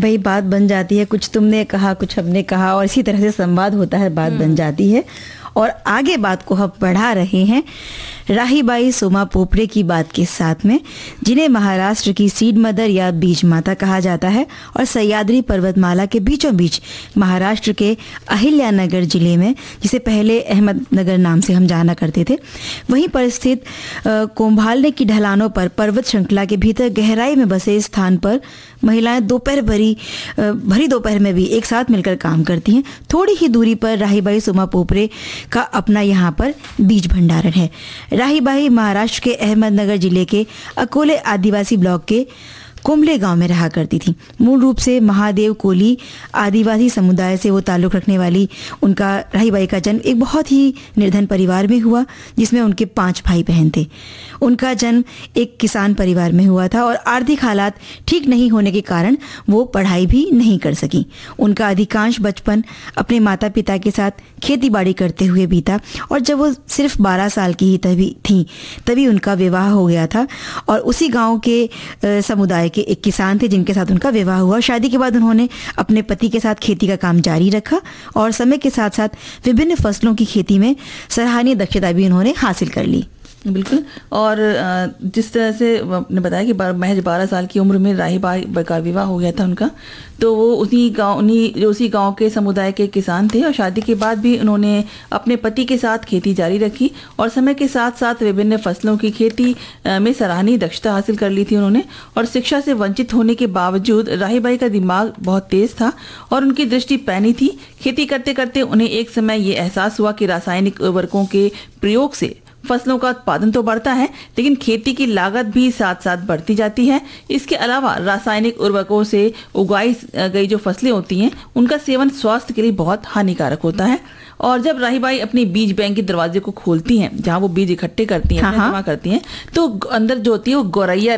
भाई बात बन जाती है, कुछ तुमने कहा कुछ हमने कहा और इसी तरह से संवाद होता है, बात बन जाती है। और आगे बात को हम बढ़ा रहे हैं राहीबाई सोमा पोपरे की बात के साथ में, जिन्हें महाराष्ट्र की सीड मदर या बीज माता कहा जाता है और सह्याद्री पर्वतमाला के बीचों बीच महाराष्ट्र के अहिल्यानगर जिले में, जिसे पहले अहमदनगर नाम से हम जाना करते थे, वहीं पर स्थित कोंभालने की ढलानों पर पर्वत श्रृंखला के भीतर गहराई में बसे स्थान पर महिलाएं भरी दोपहर में भी एक साथ मिलकर काम करती हैं। थोड़ी ही दूरी पर राहीबाई सोमा पोपरे का अपना यहाँ पर बीज भंडारण है। राहीबाई महाराष्ट्र के अहमदनगर जिले के अकोले आदिवासी ब्लॉक के कुंभले गांव में रहा करती थी। मूल रूप से महादेव कोली आदिवासी समुदाय से वो ताल्लुक़ रखने वाली उनका राहीबाई का जन्म एक बहुत ही निर्धन परिवार में हुआ, जिसमें उनके 5 भाई बहन थे। उनका जन्म एक किसान परिवार में हुआ था और आर्थिक हालात ठीक नहीं होने के कारण वो पढ़ाई भी नहीं कर सकी। उनका अधिकांश बचपन अपने माता पिता के साथ खेती बाड़ी करते हुए बीता और जब वो सिर्फ 12 साल की ही तभी उनका विवाह हो गया था और उसी गाँव के समुदाय के एक किसान थे जिनके साथ उनका विवाह हुआ। शादी के बाद उन्होंने अपने पति के साथ खेती का काम जारी रखा और समय के साथ साथ विभिन्न फसलों की खेती में सराहनीय दक्षता भी उन्होंने हासिल कर ली। बिल्कुल। और जिस तरह से आपने बताया कि महज 12 साल की उम्र में राहीबाई का विवाह हो गया था उनका, तो वो उसी गांव के समुदाय के किसान थे और शादी के बाद भी उन्होंने अपने पति के साथ खेती जारी रखी और समय के साथ साथ विभिन्न फसलों की खेती में सराहनीय दक्षता हासिल कर ली थी उन्होंने। और शिक्षा से वंचित होने के बावजूद राहीबाई का दिमाग बहुत तेज था और उनकी दृष्टि पैनी थी। खेती करते करते उन्हें एक समय ये एहसास हुआ कि रासायनिक उर्वरकों के प्रयोग से फसलों का उत्पादन तो बढ़ता है, लेकिन खेती की लागत भी साथ साथ बढ़ती जाती है। इसके अलावा रासायनिक उर्वरकों से उगाई गई जो फसलें होती हैं, उनका सेवन स्वास्थ्य के लिए बहुत हानिकारक होता है। और जब राहीबाई अपनी बीज बैंक के दरवाजे को खोलती हैं, जहां वो बीज इकट्ठे करती हैं, जमा करती हैं, तो अंदर जो होती है वो गौरैया